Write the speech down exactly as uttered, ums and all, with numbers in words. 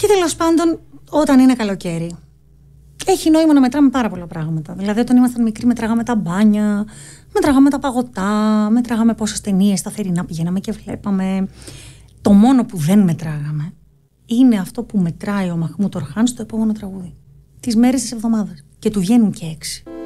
Και τέλος πάντων, όταν είναι καλοκαίρι, έχει νόημα να μετράμε πάρα πολλά πράγματα. Δηλαδή, όταν ήμασταν μικροί, μετράγαμε τα μπάνια, μετράγαμε τα παγωτά, μετράγαμε πόσες ταινίες στα θερινά πηγαίναμε και βλέπαμε. Το μόνο που δεν μετράγαμε είναι αυτό που μετράει ο Μαχμούτ Ορχάν στο επόμενο τραγούδι. Τις μέρες της εβδομάδας. Και του βγαίνουν και έξι.